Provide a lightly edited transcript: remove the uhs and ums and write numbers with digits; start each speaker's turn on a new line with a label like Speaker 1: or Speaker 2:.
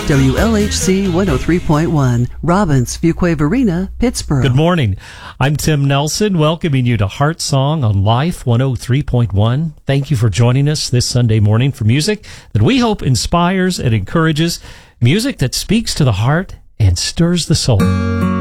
Speaker 1: WLHC 103.1, Robbins, Fuquay Varina, Pittsburgh.
Speaker 2: Good morning. I'm Tim Nelson, welcoming you to Heart Song on Life 103.1. Thank you for joining us this Sunday morning for music that we hope inspires and encourages, music that speaks to the heart and stirs the soul.